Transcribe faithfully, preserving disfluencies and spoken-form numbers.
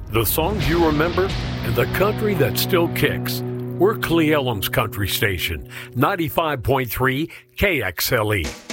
The songs you remember and the country that still kicks. We're Cle Elum's country station, ninety-five point three K X L E.